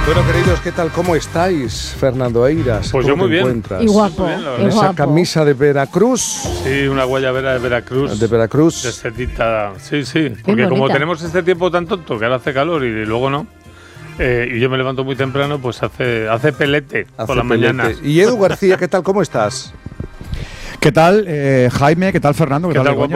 Bueno, queridos, ¿qué tal? ¿Cómo estáis? Fernando Eiras. Pues yo muy bien. Encuentras? Y guapo. Muy bien, la En verdad. esa camisa de Veracruz. Sí, una guayabera de Veracruz. De Veracruz. De setita. Sí, sí. Porque como bonita. tenemos este tiempo tan tonto, que ahora hace calor y luego no, y yo me levanto muy temprano, pues hace pelete por las mañanas. Y Edu García, ¿qué tal? ¿Cómo estás? ¿Qué tal, Jaime? ¿Qué tal, Fernando? ¿Qué tal, Begoña?